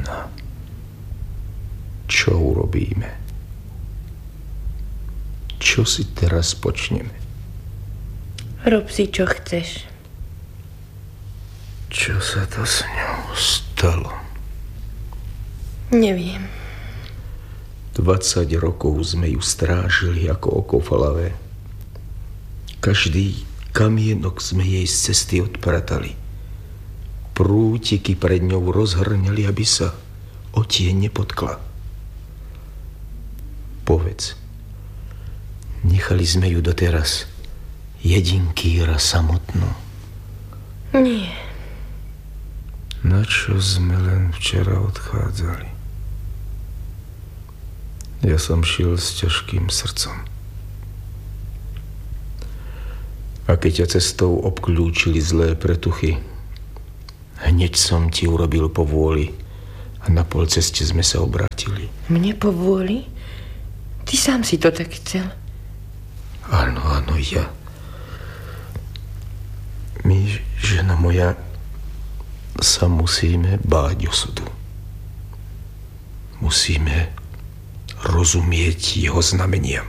Zmena. Čo urobíme? Čo si teraz počneme? Rob si, čo chceš. Čo sa to s ňou stalo? Neviem. 20 rokov sme ju strážili ako oko falavé. Každý kamienok sme jej z cesty odpratali. Prútiky pred ňou rozhrňali, aby sa o tieň nepotkla. Povedz, nechali sme ju doteraz jedinkýra samotnú? Nie. Na čo sme len včera odchádzali? Ja som šiel s ťažkým srdcom. A keď ťa cestou obklúčili zlé pretuchy, hneď som ti urobil povôli a na polceste sme sa obrátili. Mne povôli? Ty sám si to tak chcel. Áno, ja. My, žena moja, sa musíme báť osudu. Musíme rozumieť jeho znameniam.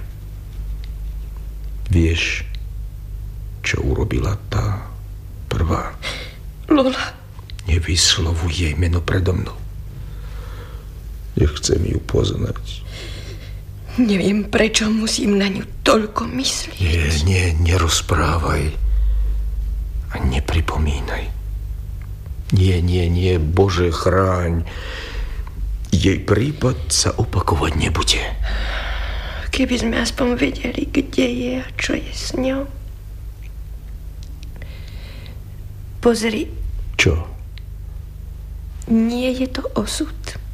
Vieš, čo urobila tá prvá? Lola. Nevyslovuj jej meno predo mnou. Nechcem ju poznať. Neviem, prečo musím na ňu toľko myslieť. Nie, nerozprávaj. A nepripomínaj. Nie, Bože chráň. Jej prípad sa opakovať nebude. Keby sme aspoň vedeli, kde je a čo je s ňou. Pozri. Čo? Nie je to osud.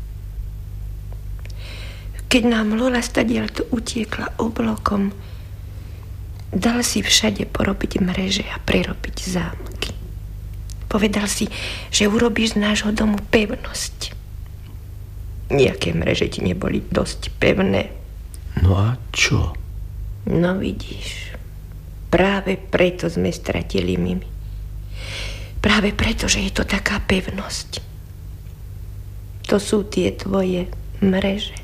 Keď nám Lola stadiaľto utiekla oblokom, dal si všade porobiť mreže a prerobiť zámky. Povedal si, že urobíš z nášho domu pevnosť. Nejaké mreže ti neboli dosť pevné. No a čo? No vidíš, práve preto sme stratili Mimi. Práve preto, že je to taká pevnosť. To sú tie tvoje mreže.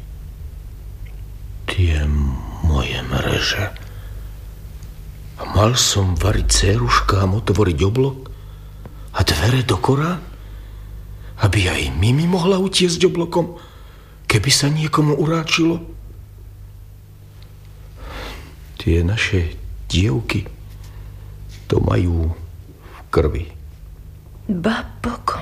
Tie moje mreže. A mal som variť céruškám, otvoriť oblok a dvere do Korán? Aby aj Mimi mohla utiesť oblokom, keby sa niekomu uráčilo? Tie naše dievky to majú v krvi. Ba pokom.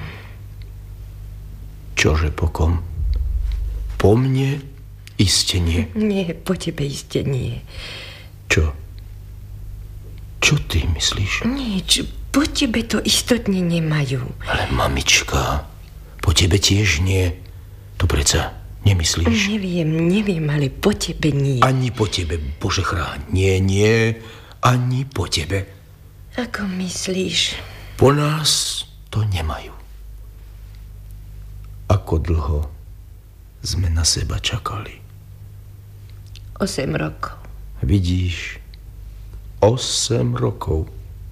Čože pokom? Po mne iste nie. Nie, po tebe iste nie. Čo? Čo ty myslíš? Nič, po tebe to istotne nemajú. Ale mamička, po tebe tiež nie. To predsa nemyslíš? Neviem, ale po tebe nie. Ani po tebe, Bože chráň. Nie, ani po tebe. Ako myslíš? Po nás to nemajú. Ako dlho sme na seba čakali? 8 rokov. Vidíš, 8 rokov.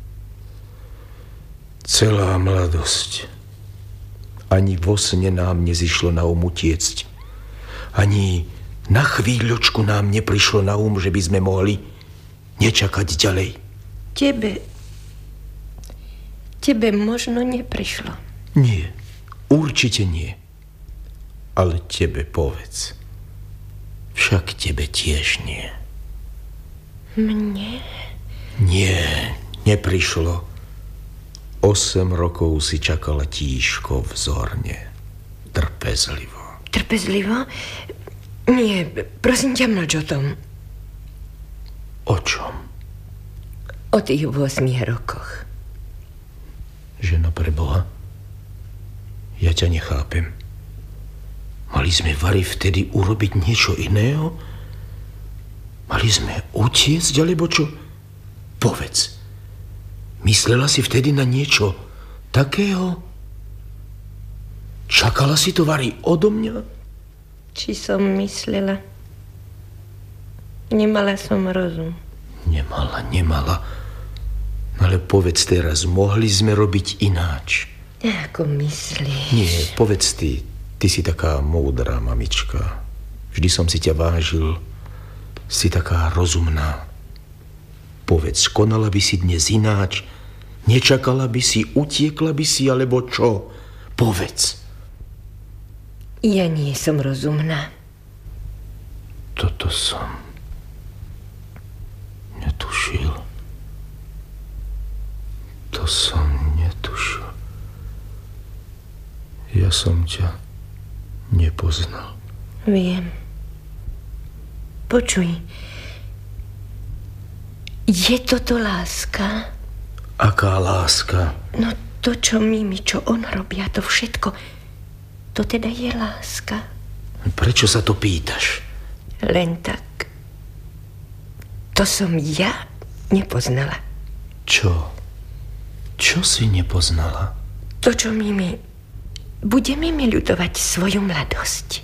Celá mladosť. Ani vo sne nám nezišlo na utiecť. Ani na chvíľočku nám neprišlo na že by sme mohli nečakať ďalej. Tebe možno neprišlo. Nie, určite nie. Ale tebe povedz. Však tebe tiež nie. Mne? Nie, neprišlo. 8 rokov si čakala tížko vzorne. Trpezlivo. Trpezlivo? Nie, prosím ťa, mlč o tom. O čom? O tých 8 rokoch. Žena pre Boha, ja ťa nechápem. Mali sme vari vtedy urobiť niečo iného? Mali sme utiecť, alebo čo? Povedz. Myslela si vtedy na niečo takého? Čakala si to vari odo mňa? Či som myslela? Nemala som rozum. Nemala. Ale povedz teraz, mohli sme robiť ináč. Ako myslíš? Nie, povedz ty Ty si taká múdra, mamička. Vždy som si ťa vážil. Si taká rozumná. Povedz, konala by si dnes ináč? Nečakala by si, utiekla by si, alebo čo? Povedz. Ja nie som rozumná. Toto som netušil. To som netušil. Ja som ťa nepoznal. Viem. Počuj. Je toto láska? Aká láska? No to, čo Mimi, čo on robia, to všetko, to teda je láska. Prečo sa to pýtaš? Len tak. To som ja nepoznala. Čo? Čo si nepoznala? To, čo Mimi... Bude Mimi ľutovať svoju mladosť.